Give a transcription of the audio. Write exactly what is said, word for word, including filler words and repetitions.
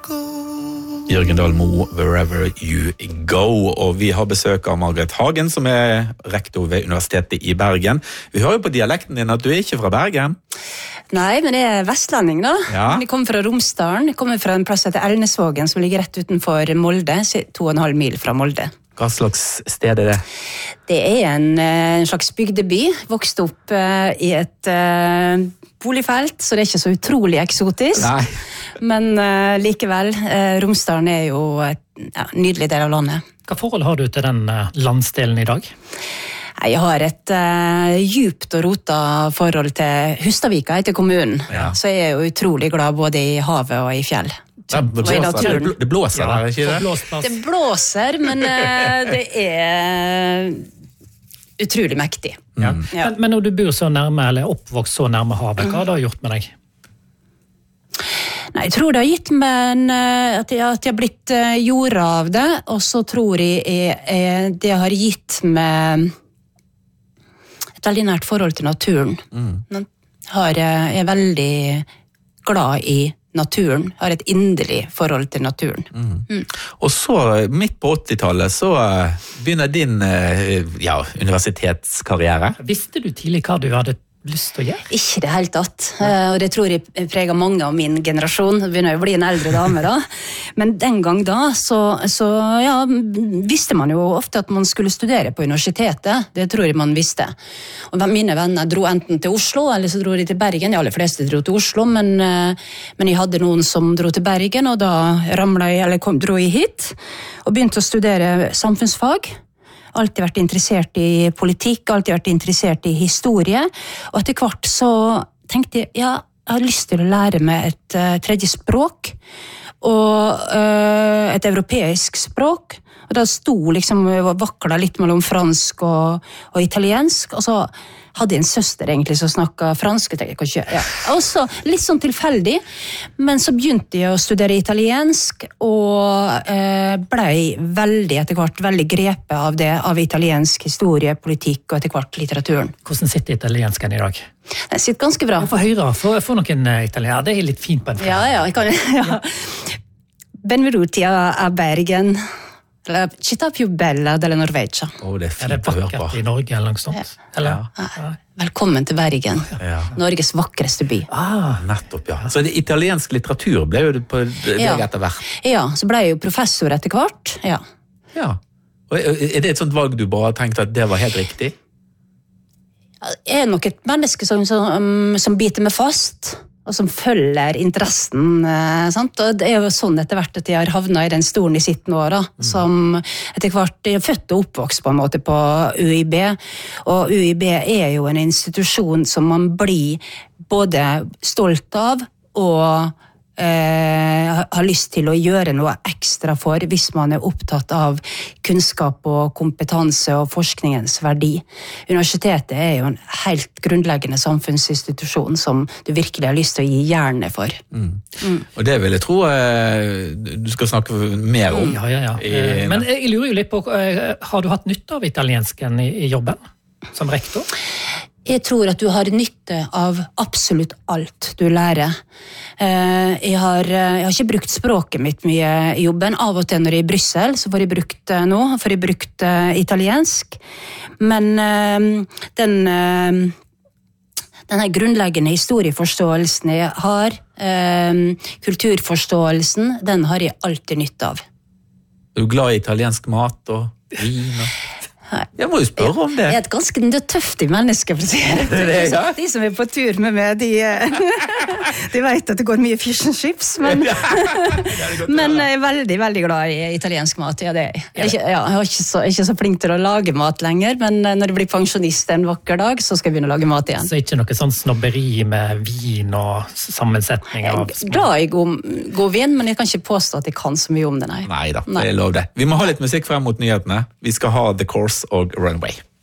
Jørgen Dahl Moe, Wherever You Go. Og vi har besøk av Margret Hagen, som er rektor ved Universitetet i Bergen. Vi hører jo på dialekten din at du er ikke fra Bergen. Nei, men jeg er vestlending da. Ja. Jeg kommer fra Romsdalen. Jeg kommer fra en plass etter Elnesvågen, som ligger rett utenfor Molde, to og en halv mil fra Molde. Hva slags sted er det? Det er en, en slags bygdeby. Vokste opp uh, i et uh, boligfelt, så det er ikke så utrolig eksotisk. Nei. Men uh, likevel, uh, Romsdalen er jo et ja, nydelig del av landet. Hva forhold har du til den uh, landsdelen i dag? Jeg har et uh, djupt og rota forhold til Hustadvika, etter kommunen. Ja. Så jeg er jo utrolig glad både i havet og i fjell. Ja, det, blåser, det blåser der, ikke det? Det blåser, men uh, det er utrolig mektig. Ja. Ja. Men, men når du bor så nærme, eller oppvokst så nærme havet, hva har det gjort med deg? Nei, jeg tror det har gitt meg en, at, jeg, at jeg har blitt jorda av det, og så tror jeg, jeg, jeg det har gitt meg et veldig nært forhold til naturen. Mm. Har, jeg er veldig glad i naturen, har et inderlig forhold til naturen. Mm. Mm. Og så, midt på åttitallet, så begynner din ja, universitetskarriere. Visste du tidlig hva du hadde lyst til å gjøre? Ikke det helt tatt, og det tror jeg preger mange av min generasjon. Det begynner jo å bli en eldre dame da. Men den gang da, så, så ja, visste man jo ofte at man skulle studere på universitetet. Det tror jeg man visste. Og mine venner dro enten til Oslo, eller så dro de til Bergen. De aller fleste dro til Oslo, men, men jeg hadde noen som dro til Bergen, og da ramlet jeg, eller kom, dro jeg hit, og begynte å studere samfunnsfag. Alltid vært interessert i politikk, alltid vært interessert i historie, og etter hvert så tenkte jeg, ja, jeg har lyst til å lære meg et uh, tredje språk, og uh, et europeisk språk, og da sto liksom, vakla litt mellom fransk og, og italiensk, og så hadde jeg en søster egentlig som snakket fransk, jeg tenkte, ja. Også litt sånn tilfeldig, men så begynte jeg å studere italiensk, og eh, ble veldig etter hvert veldig grepet av det, av italiensk historie, politikk og etter hvert litteraturen. Hvordan sitter italiensken i dag? Den sitter ganske bra. Få høre, få, få noen italiener, det er litt fint på en fredag. Ja, ja, jeg kan, ja. Benvenuti a Bergen. La città più bella della Norvegia. Oh, det er fint er det vakkert i Norge eller noe sånt? Eller? Ja. Ja. Velkommen til Bergen. Ja. Norges vakreste by. Ah, nettopp, ja. Så det italiensk litteratur ble jo på deg ja. etter hvert? Ja, så ble jeg jo professor etter hvert, ja. Ja. Og er det et sånt valg du bare tenkte at det var helt riktig? Jeg er nok et menneske som, som, som biter meg fast, og som følger interessen, eh, sant? Og det er jo sånn etter hvert at jeg har havnet i den stolen i sitt nå, da, mm. som etter hvert er født og oppvokst på en måte på U I B, og U I B er jo en institusjon som man blir både stolt av og eh, har lyst til å gjøre noe ekstra for hvis man er opptatt av kunnskap og kompetanse og forskningens verdi. Universitetet er jo en helt grunnleggende samfunnsinstitusjon som du virkelig har lyst til å gi jernet for. Mm. Mm. Og det vil jeg tro eh, du skal snakke mer om. Ja, ja, ja. I, Men jeg lurer jo litt på, har du hatt nytte av italiensken i, i jobben som rektor? Jeg tror at du har nytte av absolutt alt du lærer. Jeg har, jeg har ikke brukt språket mitt mye i jobben. Av og til når jeg er i Brussel, så får jeg brukt nå, får jeg brukt italiensk. Men den, den her grunnleggende historieforståelsen jeg har, kulturforståelsen, den har jeg alltid nytte av. Er du glad i italiensk mat og vin og... Jeg må jo spørre om det. Jeg er et ganske tøftig menneske, for å si det. det ja. De som er på tur med meg, de, de vet at det går mye fish and chips, men, men jeg er veldig, veldig glad i italiensk mat. Ja, det er. Jeg, er ikke, ja, jeg er ikke så, ikke så flink til å lage mat lenger, men når jeg blir pensjonist en vakker dag, så skal jeg begynne å lage mat igjen. Så ikke noe sånn snobberi med vin og sammensetning av... Jeg er glad i god, god vin, men jeg kan ikke påstå at jeg kan så mye om det, nei. Neida, det er lov det. Vi må ha litt musikk frem mot nyhetene. Vi skal ha The Course og Runway.